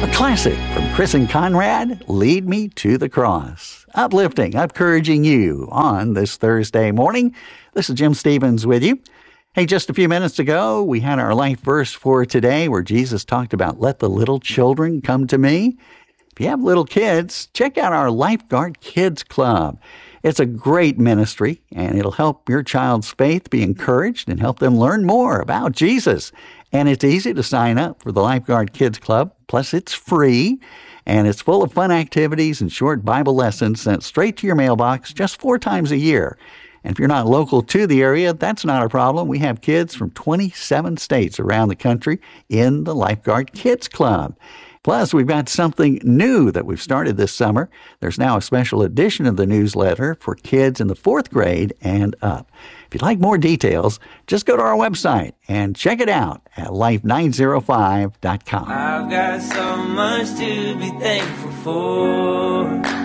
A classic from Chris and Conrad, Lead Me to the Cross. Uplifting, encouraging you on this Thursday morning. This is Jim Stevens with you. Hey, just a few minutes ago, we had our life verse for today where Jesus talked about, let the little children come to me. If you have little kids, check out our Lifeguard Kids Club. It's a great ministry, and it'll help your child's faith be encouraged and help them learn more about Jesus. And it's easy to sign up for the Lifeguard Kids Club. Plus, it's free, and it's full of fun activities and short Bible lessons sent straight to your mailbox just 4 times a year. And if you're not local to the area, that's not a problem. We have kids from 27 states around the country in the Lifeguard Kids Club. Plus, we've got something new that we've started this summer. There's now a special edition of the newsletter for kids in the 4th grade and up. If you'd like more details, just go to our website and check it out at life905.com. I've got so much to be thankful for.